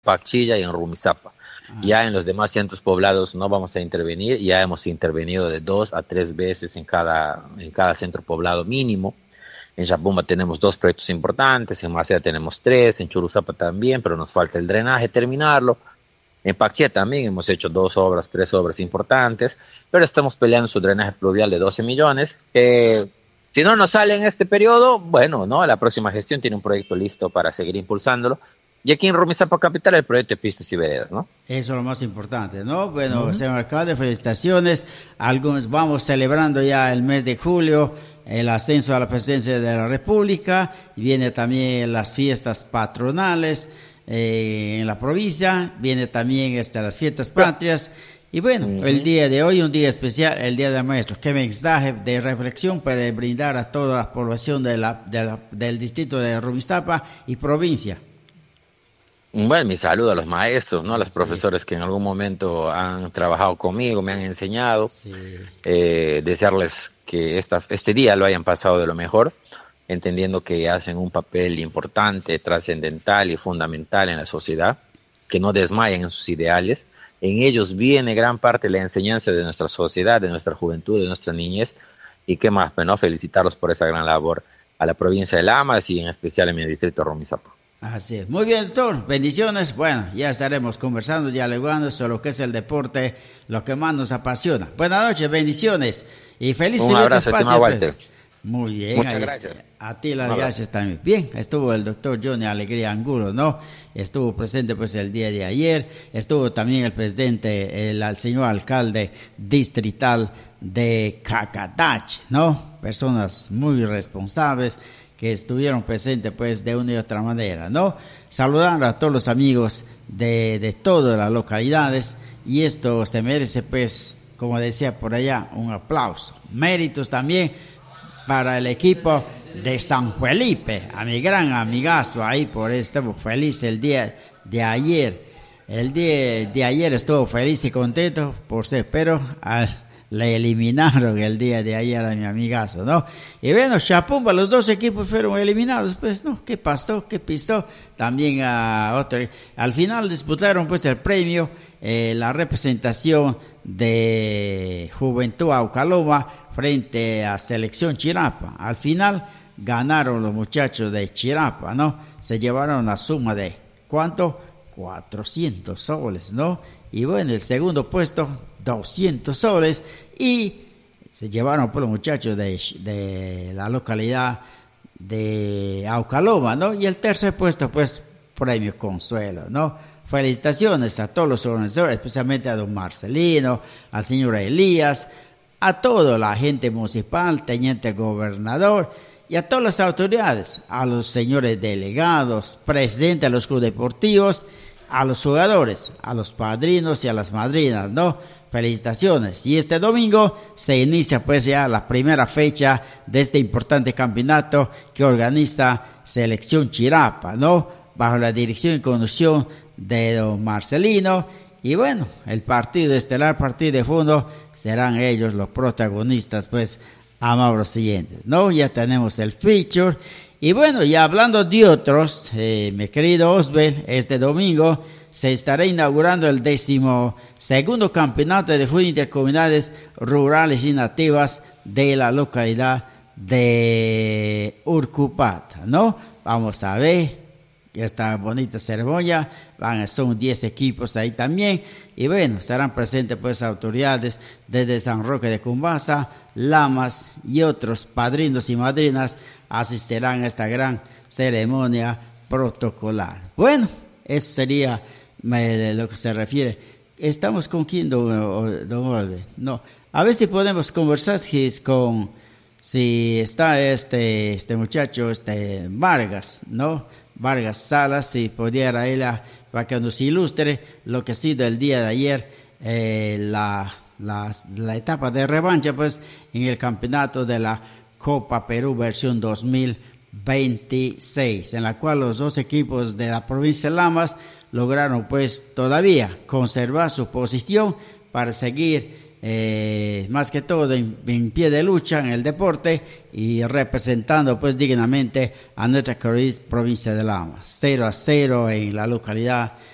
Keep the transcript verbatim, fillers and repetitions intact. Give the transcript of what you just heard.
Pacchilla y en Rumizápa. Ah, Ya en los demás centros poblados no vamos a intervenir, ya hemos intervenido de dos a tres veces en cada, en cada centro poblado mínimo. En Chapumba tenemos dos proyectos importantes, en Macea tenemos tres, en Churuzapa también, pero nos falta el drenaje, terminarlo. En Pacchilla también hemos hecho dos obras, tres obras importantes, pero estamos peleando su drenaje pluvial de doce millones. Eh, si no nos sale en este periodo, bueno, no, la próxima gestión tiene un proyecto listo para seguir impulsándolo. Y aquí en Rumizápa Capital el proyecto de pistas y veredas, ¿no? eso es lo más importante, ¿no? Bueno, Uh-huh. señor alcalde, felicitaciones. Algunos vamos celebrando ya el mes de julio el ascenso a la presidencia de la República. Viene también las fiestas patronales eh, en la provincia. Viene también este, las fiestas patrias. Y bueno, Uh-huh. el día de hoy, un día especial, el Día del Maestro. ¿Qué mensaje de reflexión para brindar a toda la población de la, de la, del distrito de Rumizápa y provincia? Bueno, mi saludo a los maestros, ¿no? A los Sí. profesores que en algún momento han trabajado conmigo, me han enseñado. Sí. Eh, desearles que esta, este día lo hayan pasado de lo mejor, entendiendo que hacen un papel importante, trascendental y fundamental en la sociedad, que no desmayen en sus ideales. En ellos viene gran parte de la enseñanza de nuestra sociedad, de nuestra juventud, de nuestra niñez, y qué más, bueno, felicitarlos por esa gran labor a la provincia de Lamas y en especial en mi distrito de Rumizápa. Así es. Muy bien, doctor. Bendiciones. Bueno, ya estaremos conversando, dialogando sobre lo que es el deporte, lo que más nos apasiona. Buenas noches, bendiciones y felices Un abrazo, fiestas estimado patrias. Walter. Muy bien. Muchas ahí gracias. está. A ti las Un abrazo. gracias también. Bien, estuvo el doctor Johnny Alegría Angulo, ¿no? Estuvo presente pues el día de ayer. Estuvo también el presidente, el, el señor alcalde distrital de Cacatache, ¿no? Personas muy responsables que estuvieron presentes pues de una y otra manera, ¿no? Saludar a todos los amigos de, de todas las localidades, y esto se merece pues, como decía por allá, un aplauso. Méritos también para el equipo de San Felipe, a mi gran amigazo ahí, por eso estamos felices el día de ayer. El día de ayer estuvo feliz y contento por ser, pero al le eliminaron el día de ayer a mi amigazo, ¿no? Y bueno, Chapumba, los dos equipos fueron eliminados, pues, ¿no? ¿Qué pasó? ¿Qué pisó? También a otro. Al final disputaron, pues, el premio, eh, la representación de Juventud Aucaloma frente a Selección Chirapa. Al final ganaron los muchachos de Chirapa, ¿no? Se llevaron la suma de, ¿cuánto? cuatrocientos soles, ¿no? Y bueno, el segundo puesto, doscientos soles, y se llevaron por los muchachos de, de la localidad de Aucaloma, ¿no? Y el tercer puesto, pues, premio Consuelo, ¿no? Felicitaciones a todos los organizadores, especialmente a don Marcelino, al señor Elías, a toda la gente municipal, teniente gobernador, y a todas las autoridades, a los señores delegados, presidentes de los clubes deportivos, a los jugadores, a los padrinos y a las madrinas, ¿no? Felicitaciones. Y este domingo se inicia pues ya la primera fecha de este importante campeonato que organiza Selección Chirapa, ¿no? Bajo la dirección y conducción de don Marcelino. Y bueno, el partido estelar, partido de fondo, serán ellos los protagonistas, pues, amados los siguientes, ¿no? Ya tenemos el feature. Y bueno, ya hablando de otros, eh, mi querido Osbel, este domingo se estará inaugurando el décimo segundo campeonato de fútbol intercomunidades rurales y nativas de la localidad de Urcupata, ¿no? Vamos a ver esta bonita ceremonia, van, son diez equipos ahí también, y bueno, estarán presentes pues autoridades desde San Roque de Cumbasa, Lamas y otros padrinos y madrinas asistirán a esta gran ceremonia protocolar. Bueno, eso sería me, lo que se refiere. ¿Estamos con quién, don, don Olve? No, a ver si podemos conversar con, si está este, este muchacho, este Vargas, ¿no? Vargas Salas, si pudiera ir a, para que nos ilustre lo que ha sido el día de ayer, eh, la, la, la etapa de revancha, pues, en el campeonato de la Copa Perú versión dos mil veintiséis, en la cual los dos equipos de la provincia de Lamas lograron, pues, todavía conservar su posición para seguir Eh, más que todo en, en pie de lucha en el deporte y representando pues dignamente a nuestra querida provincia de Lamas. Cero a cero en la localidad